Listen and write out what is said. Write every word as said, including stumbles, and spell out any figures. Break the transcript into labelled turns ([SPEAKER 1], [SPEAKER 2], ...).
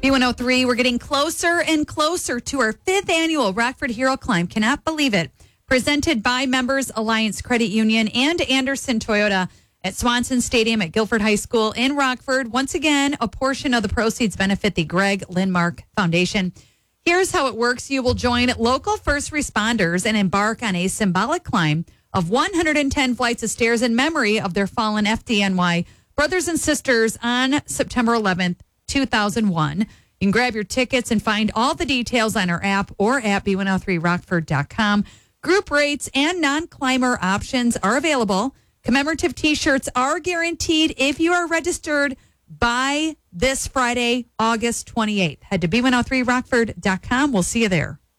[SPEAKER 1] B one oh three, we're getting closer and closer to our fifth annual Rockford Hero Climb. Cannot believe it. Presented by Members Alliance Credit Union and Anderson Toyota at Swanson Stadium at Guilford High School in Rockford. Once again, a portion of the proceeds benefit the Greg Lindmark Foundation. Here's how it works. You will join local first responders and embark on a symbolic climb of one hundred ten flights of stairs in memory of their fallen F D N Y brothers and sisters on September eleventh, two thousand one. You can grab your tickets and find all the details on our app or at B one oh three rockford dot com. Group rates and non-climber options are available. Commemorative T-shirts are guaranteed if you are registered by this Friday, August twenty-eighth. Head to B one oh three rockford dot com. We'll see you there.